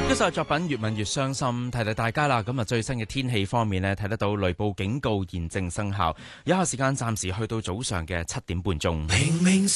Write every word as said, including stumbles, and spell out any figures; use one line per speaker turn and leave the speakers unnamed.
呢首作品《越問越傷心》，提提大家啦。咁啊，最新嘅天氣方面呢，睇得到雷暴警告現正生效，有效時間暫時去到早上嘅七點半鐘。明明